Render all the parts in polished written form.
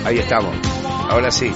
Ahí estamos. Ahora sí.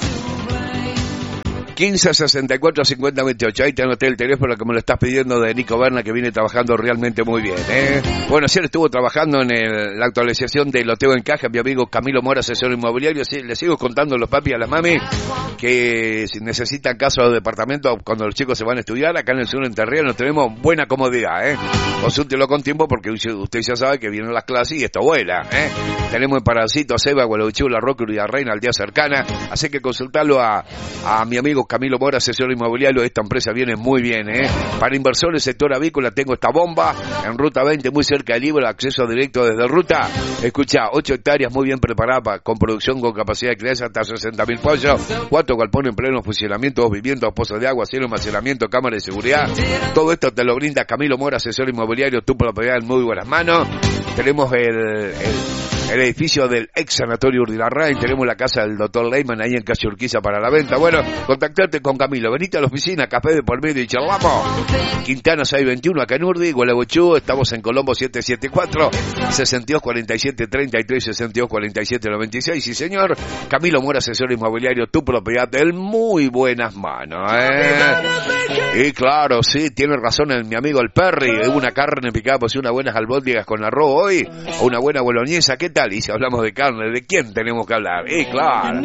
15 64 50 28. Ahí te anoté el teléfono que me lo estás pidiendo de Nico Berna, que viene trabajando realmente muy bien, ¿eh? Bueno, ayer estuvo trabajando en la actualización del Loteo en Caja, mi amigo Camilo Mora, asesor inmobiliario. Sí, le sigo contando a los papis y a la mami que si necesitan casa o departamento cuando los chicos se van a estudiar, acá en el sur en Terreno tenemos buena comodidad, ¿eh? Consúltelo con tiempo porque usted ya sabe que vienen las clases y esto vuela, ¿eh? Tenemos en Paracito, Seba, Gualeguaychú, La Roca, Uribe Reina, Aldea Cercana. Así que consultarlo a mi amigo Camilo Mora, asesor inmobiliario. Esta empresa viene muy bien, Para inversores, sector avícola, tengo esta bomba en Ruta 20, muy cerca del Libro, acceso directo desde Ruta. Escucha, 8 hectáreas muy bien preparadas, con producción, con capacidad de crianza hasta 60.000 pollos, 4 galpones en pleno funcionamiento, 2 viviendas, pozos de agua, cielo, almacenamiento, cámara de seguridad. Todo esto te lo brinda Camilo Mora, asesor inmobiliario, tu propiedad en muy buenas manos. Tenemos el edificio del ex sanatorio Urdilarrain, tenemos la casa del doctor Leyman ahí en Calle Urquiza para la venta. Bueno, contactarte con Camilo, venite a la oficina, café de por medio y charlamos. Quintana 621 acá en Urdi, Gualeguaychú, estamos en Colombo 774, 624733, 624796, sí señor. Camilo Mora, asesor inmobiliario, tu propiedad en muy buenas manos, Y claro, sí, tiene razón mi amigo el Perry, una carne picada, pues unas buenas albóndigas con arroz hoy, o una buena boloñesa, ¿qué tal? Y si hablamos de carne, ¿de quién tenemos que hablar? Claro.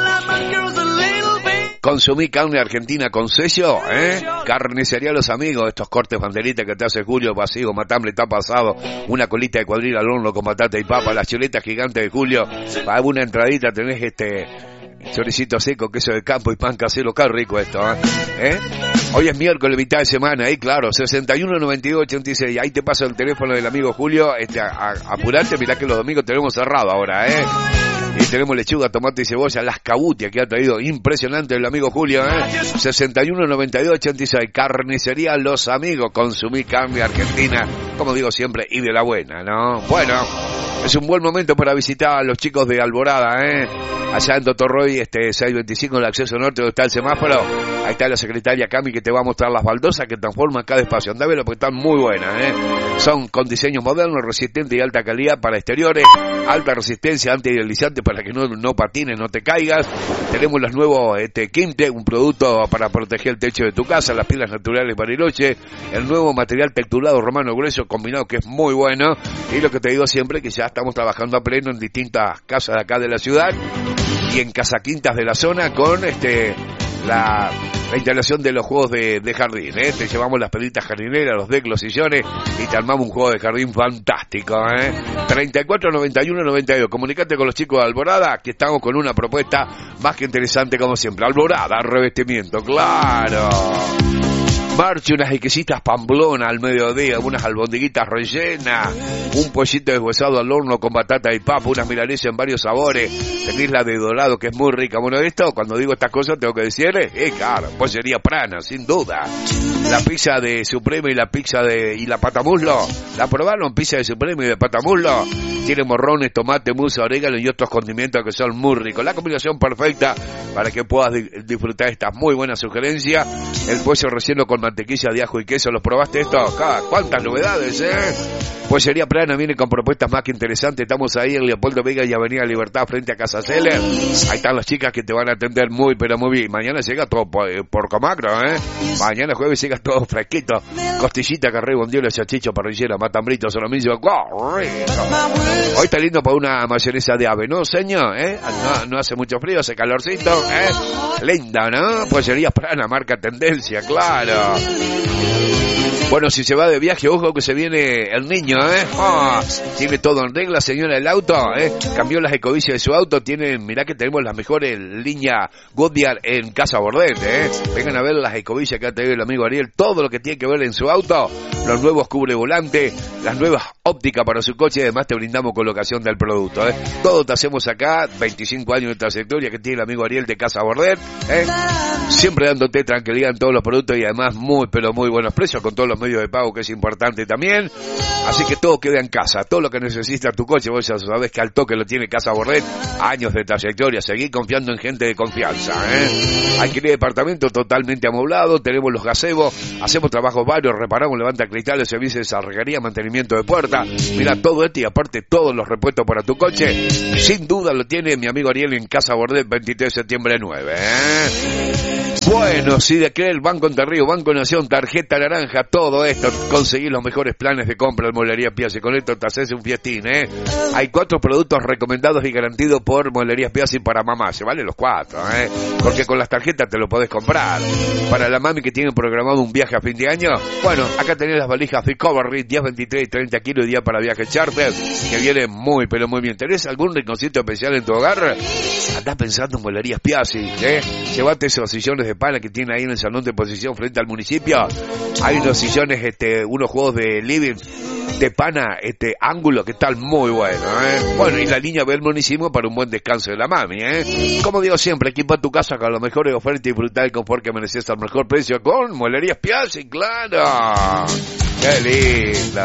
Consumí carne argentina con sello, Carnicería Los Amigos, estos cortes banderitas que te hace Julio, vacío, matambre, tapa asado, una colita de cuadril al horno con batata y papa, las chuletas gigantes de Julio, para una entradita tenés choricito seco, queso de campo y pan casero, qué rico esto, Hoy es miércoles, mitad de semana, claro, 61 92 86, ahí te paso el teléfono del amigo Julio, apurate, mirá que los domingos tenemos cerrado ahora, Y tenemos lechuga, tomate y cebolla, las cabutias que ha traído, impresionante el amigo Julio, 61 92 86, Carnicería Los Amigos, consumí carne argentina, como digo siempre, y de la buena, ¿no? Bueno, es un buen momento para visitar a los chicos de Alborada, allá en Doctor Roy, 625, el acceso norte, donde está el semáforo. Ahí está la secretaria Cami que te va a mostrar las baldosas que transforman cada espacio. Andá a verlo porque están muy buenas, Son con diseños modernos, resistentes y alta calidad para exteriores, alta resistencia, antideslizante para que no patines, no te caigas. Tenemos los nuevos Quinte, un producto para proteger el techo de tu casa, las pilas naturales Bariloche, el nuevo material texturado romano grueso combinado que es muy bueno. Y lo que te digo siempre que ya estamos trabajando a pleno en distintas casas de acá de la ciudad y en casa quintas de la zona con la instalación de los juegos de jardín, Te llevamos las pelitas jardineras, los decks, los sillones y te armamos un juego de jardín fantástico, 34 91 92. Comunicate con los chicos de Alborada que estamos con una propuesta más que interesante como siempre. Alborada, revestimiento, claro. Marche, unas exquisitas Pamplona al mediodía, unas albondiguitas rellenas, un pollito deshuesado al horno con batata y papa, unas milanesas en varios sabores, tenés la de dorado que es muy rica. Bueno, esto, cuando digo estas cosas tengo que decirles, claro, pollería Prana, sin duda. La pizza de Suprema y la pizza y la patamuslo, ¿la probaron? Pizza de Suprema y de patamuslo, tiene morrones, tomate, mousse, orégano y otros condimentos que son muy ricos. La combinación perfecta para que puedas disfrutar esta muy buena sugerencia. El pollo relleno con mantequilla de ajo y queso, ¿los probaste esto? ¿Cuántas novedades, Pollería Prana viene con propuestas más que interesantes. Estamos ahí en Leopoldo Vega y Avenida Libertad frente a Casa Seller. Ahí están las chicas que te van a atender muy pero muy bien. Mañana llega todo por Comacro, Mañana jueves llega todo fresquito. Costillita, carré, bondiola, chachicho, parrillera, matambrito, solomillo. Hoy está lindo para una mayonesa de ave, ¿no, señor? No hace mucho frío, hace calorcito, Linda, ¿no? Pollería Prana, marca tendencia, claro. Bueno, si se va de viaje, ojo que se viene el niño, tiene todo en regla, señora del auto, cambió las ecovillas de su auto, mirá que tenemos las mejores líneas Goodyear en Casa Bordet, vengan a ver las ecovillas que ha traído el amigo Ariel, todo lo que tiene que ver en su auto, los nuevos cubrevolantes, las nuevas ópticas para su coche, y además te brindamos colocación del producto, todo te hacemos acá, 25 años de trayectoria que tiene el amigo Ariel de Casa Bordet, siempre dándote tranquilidad en todos los productos y además muy pero muy buenos precios con todos los medios de pago que es importante también, así que todo queda en casa, todo lo que necesita tu coche, vos ya sabés que al toque lo tiene Casa Bordet, años de trayectoria, seguí confiando en gente de confianza, Alquiler de departamento totalmente amoblado, tenemos los gazebos, hacemos trabajos varios, reparamos, levanta cristales, servicios de sarrería, mantenimiento de puertas, casa. Mira, todo esto y aparte todos los repuestos para tu coche, sin duda lo tiene mi amigo Ariel en Casa Bordet, 23 de septiembre 9. Bueno, si de aquel Banco Entre Ríos, Banco Nación, tarjeta naranja, todo esto, conseguir los mejores planes de compra en Mueblería Piazzi. Con esto te haces un fiestín, Hay 4 productos recomendados y garantidos por Mueblería Piazzi para mamá. Se valen los 4, porque con las tarjetas te lo podés comprar. Para la mami que tiene programado un viaje a fin de año, bueno, acá tenés las valijas Recovery, 10, 23 y 30 kilos, día para viaje charter, que viene muy, pero muy bien. ¿Tenés algún rinconcito especial en tu hogar? Andá pensando en Mueblerías Piazzi, Llevate esos sillones de pana que tiene ahí en el salón de exposición frente al municipio. Hay unos sillones, unos juegos de living de pana, ángulo que tal muy bueno, Bueno, y la línea Belmonísimo para un buen descanso de la mami, Como digo siempre, equipa tu casa con los mejores ofertas y disfrutar el confort que mereces al mejor precio con Mueblerías Piazzi, claro. ¡Qué lindo!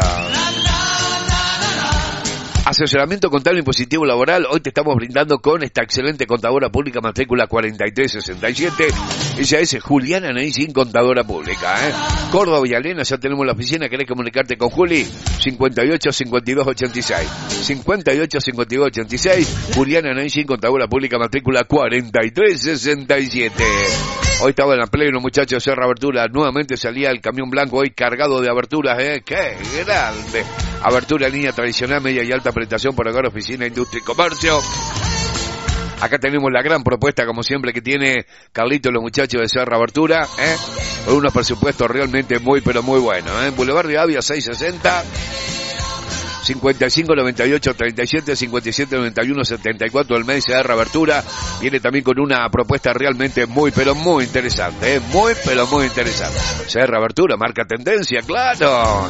Asesoramiento contable impositivo laboral. Hoy te estamos brindando con esta excelente contadora pública, matrícula 4367. Ella es Juliana Neisín, contadora pública, Córdoba y Alena, ya tenemos la oficina. ¿Querés comunicarte con Juli? 58 52 86. 58 52 86. Juliana Neisín, contadora pública, matrícula 4367. Hoy estaba en la pleno, muchachos, Serra Abertura. Nuevamente salía el camión blanco hoy cargado de aberturas, ¡Qué grande! Abertura en línea tradicional, media y alta prestación por hogar, oficina, industria y comercio. Acá tenemos la gran propuesta, como siempre, que tiene Carlito y los muchachos de Serra Abertura, con unos presupuestos realmente muy, pero muy buenos, Boulevard de Avia 660. 55 98 37 57 91 74 el mes de Abertura. Viene también con una propuesta realmente muy pero muy interesante, muy pero muy interesante. Serra Abertura marca tendencia, claro.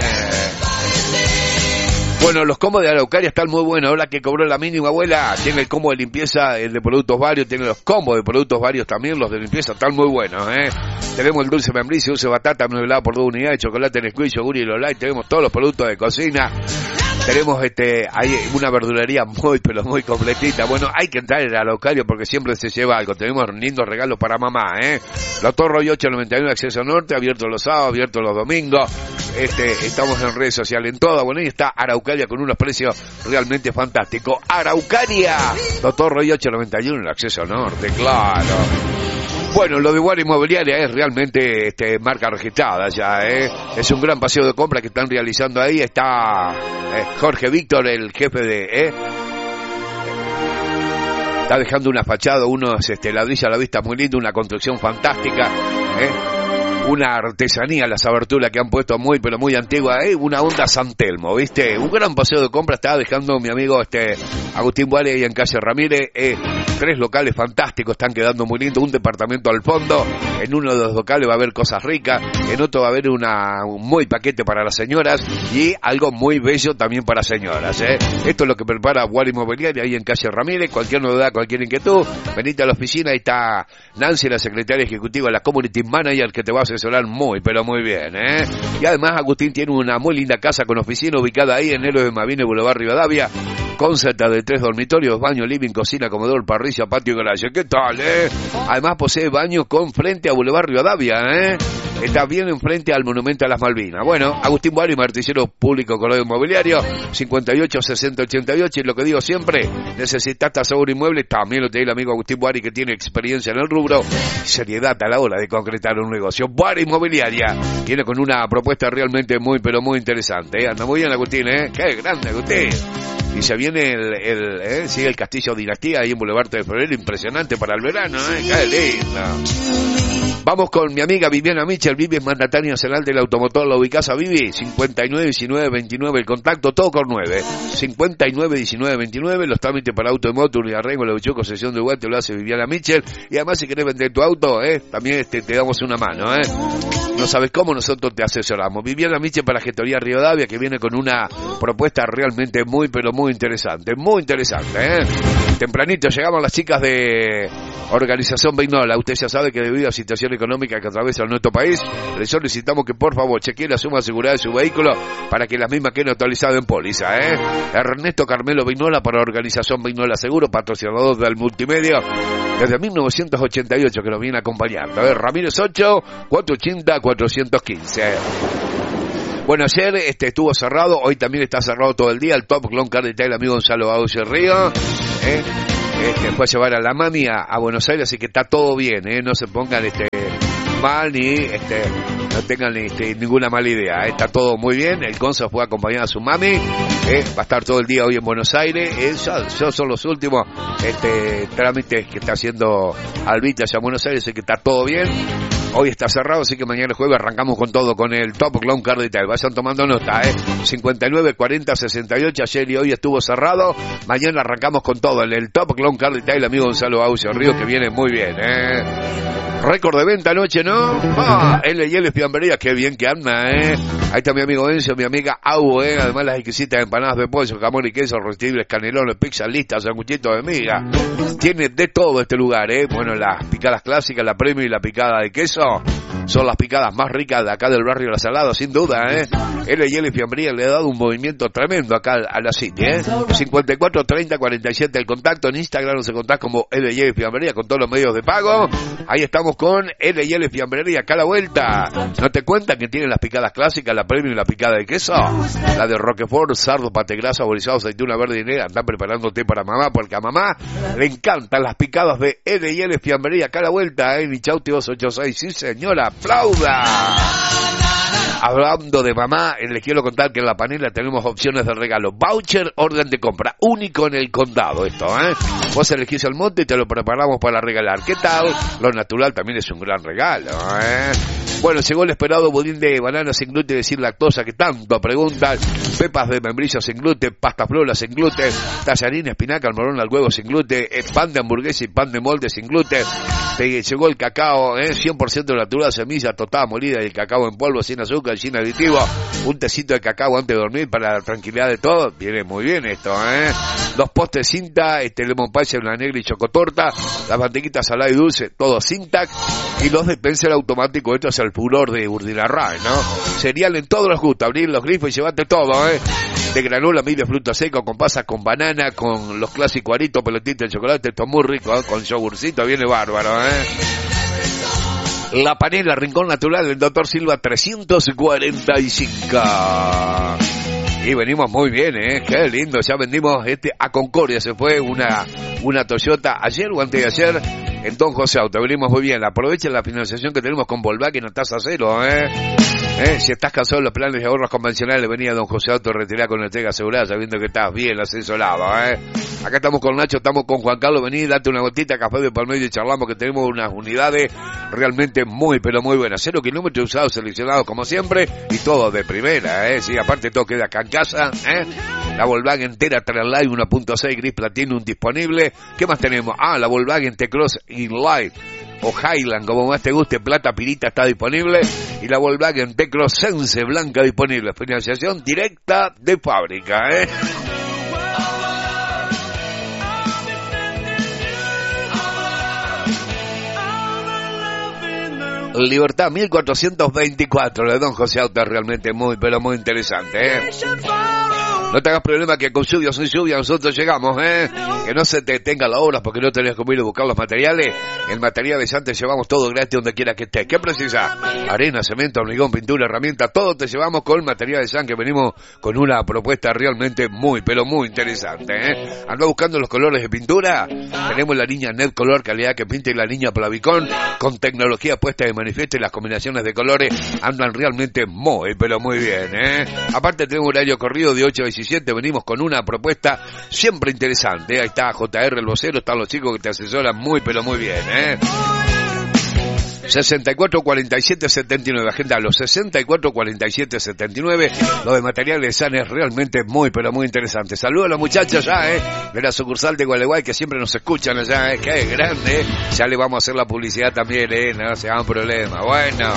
Bueno, los combos de Araucaria están muy buenos. Ahora que cobró la mínima, abuela, tiene el combo de limpieza, el de productos varios, tiene los combos de productos varios también, los de limpieza están muy buenos, Tenemos el dulce membrillo, dulce batata, nivelado por 2 unidades, chocolate Nesquik, yogur y Lolay, tenemos todos los productos de cocina. Tenemos hay una verdulería muy pero muy completita. Bueno, hay que entrar en Araucaria porque siempre se lleva algo. Tenemos lindos regalos para mamá, Doctor Roy 891 Acceso Norte, abierto los sábados, abierto los domingos. Estamos en redes sociales en todas. Bueno, ahí está Araucaria con unos precios realmente fantásticos. Araucaria, Doctor Roy 891 el Acceso Norte, claro. Bueno, lo de Guardia Inmobiliaria es realmente marca registrada ya, Es un gran paseo de compra que están realizando ahí. Está Jorge Víctor, el jefe de... Está dejando una fachada, unos ladrillos a la vista muy lindo, una construcción fantástica, una artesanía, las aberturas que han puesto muy pero muy antigua, una onda San Telmo, ¿viste? Un gran paseo de compra está dejando mi amigo Agustín Boale ahí en calle Ramírez. 3 locales fantásticos, están quedando muy lindos, un departamento al fondo. En uno de los locales va a haber cosas ricas, en otro va a haber un muy paquete para las señoras y algo muy bello también para señoras, Esto es lo que prepara Guardia Inmobiliaria ahí en calle Ramírez. Cualquier novedad, cualquier inquietud, venite a la oficina. Ahí está Nancy, la secretaria ejecutiva, la community manager, que te va a asesorar muy pero muy bien, Y además Agustín tiene una muy linda casa con oficina ubicada ahí en Héroes de Malvinas, Boulevard Rivadavia, con cerca de 3 dormitorios, baño, living, cocina, comedor, parrilla, patio y garaje. ¿Qué tal, Además posee baño con frente a Boulevard Rivadavia, Está bien enfrente al Monumento a las Malvinas. Bueno, Agustín Boari, martillero público con lo inmobiliario, 58 60 88. Y lo que digo siempre, necesitas tasador inmueble, también lo tiene el amigo Agustín Boari, que tiene experiencia en el rubro, seriedad a la hora de concretar un negocio. Boari Inmobiliaria viene con una propuesta realmente muy pero muy interesante, Anda muy bien, Agustín, Qué grande, Agustín. Y se viene sigue el Castillo Dinastía ahí en Boulevard de Febrero, impresionante para el verano, Qué lindo. Vamos con mi amiga Viviana Michel. Vivi es mandataria nacional del automotor. ¿La ubicás a Vivi? 59 19 29 el contacto, todo con 9. 59 19 29 los trámites para auto y moto, unidad Rengo, la concesión de Uruguay, te lo hace Viviana Michel. Y además, si querés vender tu auto, también te damos una mano, No sabes cómo, nosotros te asesoramos. Viviana Michel para Gestoría Rivadavia, que viene con una propuesta realmente muy pero muy interesante, Tempranito llegamos las chicas de Organización Vignola. Usted ya sabe que debido a la situación económica que atraviesa nuestro país, le solicitamos que por favor chequee la suma asegurada de su vehículo para que las mismas queden actualizadas en póliza, Ernesto Carmelo Vignola para Organización Vignola Seguro, patrocinador del multimedia desde 1988 que nos viene acompañando. Ramírez 8 480 415. Bueno, ayer estuvo cerrado, hoy también está cerrado todo el día, el Top Clon Car Detail, amigo Gonzalo Auce Río, fue a llevar a la mami a Buenos Aires, así que está todo bien, no se pongan mal ni no tengan ninguna mala idea, está todo muy bien. El Gonza fue a acompañar a su mami, va a estar todo el día hoy en Buenos Aires. Esos son los últimos trámites que está haciendo Albita allá en Buenos Aires, así que está todo bien. Hoy está cerrado, así que mañana jueves arrancamos con todo, con el Top Clown Car Detail. Vayan tomando nota, 59, 40, 68, ayer y hoy estuvo cerrado. Mañana arrancamos con todo en el Top Clown Car Detail, amigo Gonzalo Auce Río, que viene muy bien, Récord de venta anoche, ¿no? L&L Fiambrería, qué bien que anda, Ahí está mi amigo Enzo, mi amiga Au, Además las exquisitas empanadas de pollo, jamón y queso, rostibles, canelones, pizza listas, sanguchitos de miga. Tiene de todo este lugar, Bueno, las picadas clásicas, la premium y la picada de queso son las picadas más ricas de acá del barrio La Salada, sin duda, L&L Fiambrería le ha dado un movimiento tremendo acá a la City, 54 30 47 el contacto. En Instagram se contás como L&L Fiambrería con todos los medios de pago. Ahí estamos con L&L Fiambrería, acá a la vuelta. ¿No te cuentan que tienen las picadas clásicas, la premium y la picada de queso? La de Roquefort, sardo, pate grasa, aborizado, aceituna verde y negra. Están preparándote para mamá, porque a mamá le encantan las picadas de L&L Fiambrería, acá a la vuelta, Nichauti 286. Sí, señora, aplauda. Hablando de mamá, les quiero contar que en la panela tenemos opciones de regalo. Voucher, orden de compra, único en el condado esto, Vos elegís el monte y te lo preparamos para regalar. ¿Qué tal? Lo natural también es un gran regalo, Bueno, llegó el esperado budín de banana sin gluten y sin lactosa que tanto preguntan. Pepas de membrillo sin gluten, pasta flola sin gluten, tallarín, espinaca, almorón al huevo sin gluten, pan de hamburguesa y pan de molde sin gluten. Te llegó el cacao, 100% natural, semilla tostada molida y el cacao en polvo sin azúcar, sin aditivo. Un tecito de cacao antes de dormir para la tranquilidad de todo. Viene muy bien esto, Dos postres cinta, lemon pie, una negra y chocotorta, las mantequitas salada y dulce, todo Cintac. Y los dispenser automáticos, esto es el furor de Urdinarrae, ¿no? Cereal en todos los gustos, abrir los grifos y llevarte todo, De granola, medio fruto seco, con pasas, con banana, con los clásicos aritos, pelotitas de chocolate, esto es muy rico, con yogurcito, viene bárbaro, La panela Rincón Natural del Dr. Silva 345. Y venimos muy bien, qué lindo, ya vendimos a Concordia, se fue una Toyota ayer o antes de ayer en Don José Auto, venimos muy bien. Aprovechen la financiación que tenemos con Volkswagen a tasa cero, si estás cansado de los planes de ahorros convencionales, venía a Don José Auto, retirá con entrega asegurada, sabiendo que estás bien asesorado, Acá estamos con Nacho, estamos con Juan Carlos, vení, date una gotita, café de palmeiro y charlamos, que tenemos unas unidades realmente muy, pero muy buenas. 0 kilómetros usados, seleccionados como siempre, y todo de primera, sí, aparte todo queda acá en casa, La Volkswagen entera Trendline 1.6 gris Platinum disponible. ¿Qué más tenemos? La Volkswagen T-Cross Inline o Highland, como más te guste, plata pirita está disponible, y la Volkswagen T-Cross Sense blanca disponible. Financiación directa de fábrica, Libertad 1424 de Don José Auto, realmente muy, pero muy interesante, No te hagas problema que con lluvia o sin lluvia nosotros llegamos, Que no se te detenga la obra porque no tenés que ir a buscar los materiales. El material de San te llevamos todo gratis donde quiera que estés. ¿Qué precisas? Arena, cemento, hormigón, pintura, herramienta, todo te llevamos con el material de San, que venimos con una propuesta realmente muy, pero muy interesante, Anda buscando los colores de pintura. Tenemos la línea Net Color, calidad que pinta, y la línea Plavicón, con tecnología puesta de manifiesto, y las combinaciones de colores andan realmente muy, pero muy bien, Aparte tenemos un horario corrido de 8 a 17, venimos con una propuesta siempre interesante, Ahí está JR el vocero, están los chicos que te asesoran muy, pero muy bien, 64 47 79, agenda los 64 47 79. Lo de materiales de San es realmente muy, pero muy interesante. Saludos a los muchachos ya, de la sucursal de Gualeguay, que siempre nos escuchan allá, que grande, Ya le vamos a hacer la publicidad también, no se hagan problema. Bueno,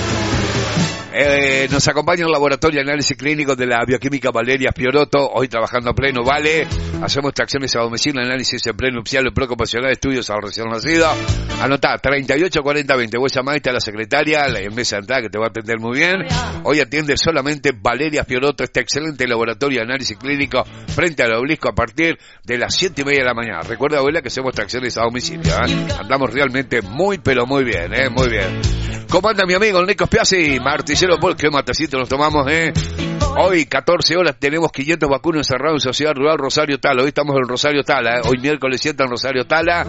nos acompaña el laboratorio de análisis clínico de la bioquímica Valeria Fiorotto, hoy trabajando a pleno, vale. Hacemos extracciones a domicilio, análisis en prenupcial, en preocupacional, estudios al recién nacido. Anotá, 38 40 20. Vos llamaste a la secretaria, en mesa de entrada, que te va a atender muy bien. Hoy atiende solamente Valeria Fiorotto, este excelente laboratorio de análisis clínico, frente al obelisco, a partir de las 7:30 de la mañana. Recuerda, abuela, que hacemos extracciones a domicilio, Andamos realmente muy, pero muy bien, muy bien. ¿Cómo anda mi amigo el Nico Spiazzi? Martillero Paul, qué matecito nos tomamos, Hoy, 14 horas, tenemos 500 vacunos encerrados en Sociedad Rural Rosario Tala. Hoy estamos en Rosario Tala, Hoy miércoles 7 en Rosario Tala.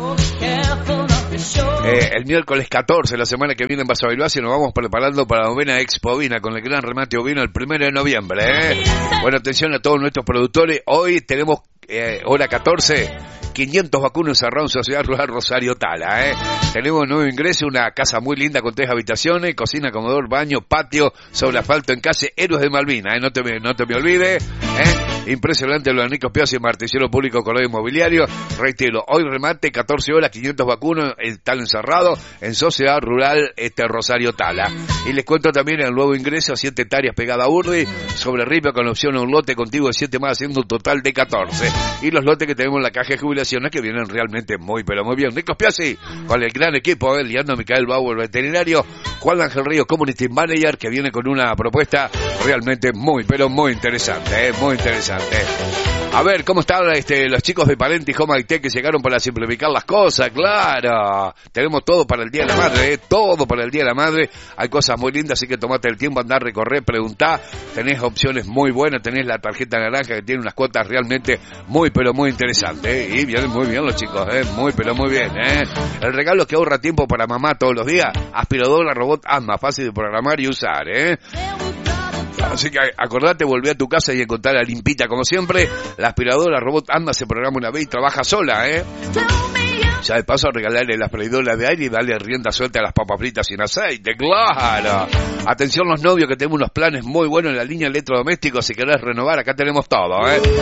El miércoles 14, la semana que viene en Vaso Bilbao, nos vamos preparando para la novena Expo Ovina con el gran remate ovino el 1 de noviembre, Bueno, atención a todos nuestros productores. Hoy tenemos, hora 14, 500 vacunos encerrados en Sociedad Rural Rosario Tala, Tenemos un nuevo ingreso, una casa muy linda con 3 habitaciones, cocina, comedor, baño, patio, sobre asfalto en calle Héroes de Malvinas, No te me olvides, Impresionante lo de Nico Spiazzi, Martillero Público Correo Inmobiliario. Reitero, hoy remate, 14 horas, 500 vacunos, están encerrados en Sociedad Rural Rosario Tala. Y les cuento también el nuevo ingreso, 7 hectáreas pegada a Urdi, sobre Ripio con opción a un lote contigo de 7 más, haciendo un total de 14. Y los lotes que tenemos en la caja de jubilaciones que vienen realmente muy, pero muy bien. Nico Spiazzi, con el gran equipo, Liando Micael Bauer, veterinario, Juan Ángel Ríos, Community Manager, que viene con una propuesta realmente muy, pero muy interesante, muy interesante. A ver, ¿cómo están los chicos de Palenti Home IT que llegaron para simplificar las cosas? Claro, tenemos todo para el Día de la Madre, todo para el Día de la Madre. Hay cosas muy lindas, así que tomate el tiempo, andar, recorrer, preguntar. Tenés opciones muy buenas, tenés la tarjeta naranja que tiene unas cuotas realmente muy, pero muy interesantes. Y vienen muy bien los chicos, muy, pero muy bien. El regalo que ahorra tiempo para mamá todos los días, aspiradora robot Asma, fácil de programar y usar. Así que acordate, volvé a tu casa y encontrarla limpita como siempre. La aspiradora robot Anda se programa una vez y trabaja sola, Ya de paso a regalarle las freidoras de aire y darle rienda suelta a las papas fritas sin aceite, claro. Atención los novios que tenemos unos planes muy buenos en la línea electrodomésticos. Si querés renovar, acá tenemos todo,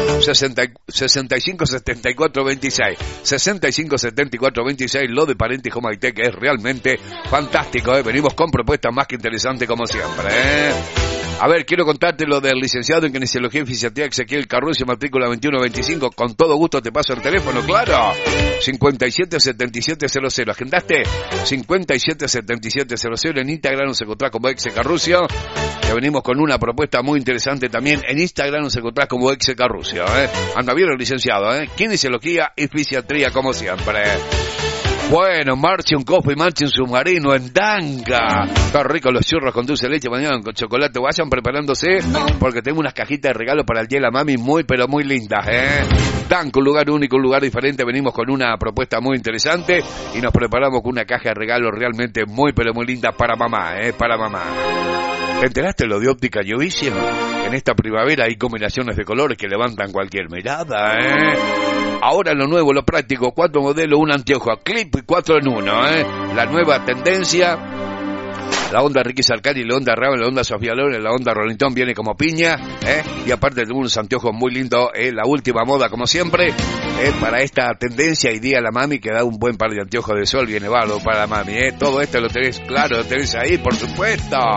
65 74 26 65 74 26, lo de Palenti Home IT, que es realmente fantástico, Venimos con propuestas más que interesantes como siempre, A ver, quiero contarte lo del licenciado en Kinesiología y Fisiatría Ezequiel Carrucio, matrícula 2125. Con todo gusto te paso el teléfono, claro. 577700. ¿Agendaste? 577700. En Instagram nos encontrás como Exe Carrucio. Que venimos con una propuesta muy interesante también. En Instagram nos encontrás como Exe Carrucio, Anda bien el licenciado, Kinesiología y Fisiatría como siempre. Bueno, marche un coffee, marche un submarino en Danca. Está rico los churros con dulce de leche mañana con chocolate. Vayan preparándose porque tengo unas cajitas de regalo para el día de la mami muy, pero muy lindas, Danca, un lugar único, un lugar diferente. Venimos con una propuesta muy interesante y nos preparamos con una caja de regalo realmente muy, pero muy linda para mamá, para mamá. ¿Te enteraste lo de Óptica Jovision? En esta primavera hay combinaciones de colores que levantan cualquier mirada, Ahora lo nuevo, lo práctico, 4 modelos, un anteojo, clip y 4 en 1, La nueva tendencia, la onda Ricky Sarkari, la onda Raven, la onda Sofía Loren, la onda Rolling Stone viene como piña, Y aparte de unos anteojos muy lindos, la última moda como siempre, para esta tendencia y día a la mami que da un buen par de anteojos de sol, viene bárbaro para la mami, Todo esto lo tenés claro, lo tenés ahí, por supuesto.